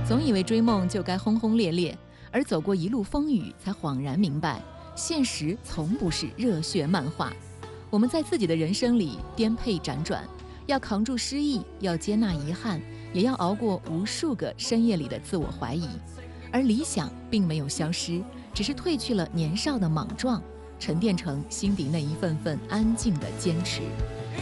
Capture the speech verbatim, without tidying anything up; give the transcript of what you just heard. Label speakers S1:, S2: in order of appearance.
S1: 总以为追梦就该轰轰烈烈，而走过一路风雨，才恍然明白，现实从不是热血漫画。我们在自己的人生里颠沛辗转，要扛住失意，要接纳遗憾，也要熬过无数个深夜里的自我怀疑。而理想并没有消失，只是褪去了年少的莽撞，沉淀成心底那一份份安静的坚持。